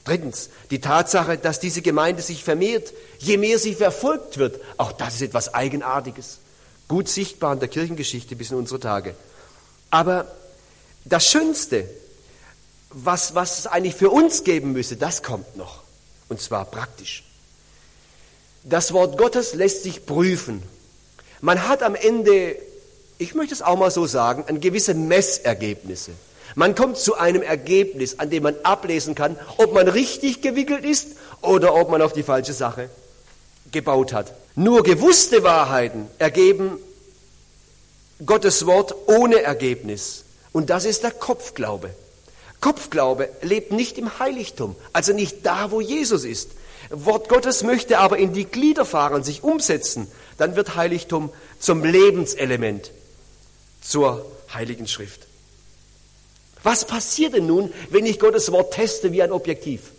Drittens, die Tatsache, dass diese Gemeinde sich vermehrt, je mehr sie verfolgt wird. Auch das ist etwas Eigenartiges. Gut sichtbar in der Kirchengeschichte bis in unsere Tage. Aber das Schönste, was es eigentlich für uns geben müsste, das kommt noch. Und zwar praktisch. Das Wort Gottes lässt sich prüfen. Man hat am Ende, ich möchte es auch mal so sagen, gewisse Messergebnisse. Man kommt zu einem Ergebnis, an dem man ablesen kann, ob man richtig gewickelt ist oder ob man auf die falsche Sache gebaut hat. Nur gewusste Wahrheiten ergeben Gottes Wort ohne Ergebnis. Und das ist der Kopfglaube. Kopfglaube lebt nicht im Heiligtum, also nicht da, wo Jesus ist. Wort Gottes möchte aber in die Glieder fahren, sich umsetzen. Dann wird Heiligtum zum Lebenselement, zur Heiligen Schrift. Was passiert denn nun, wenn ich Gottes Wort teste wie ein Objektiv?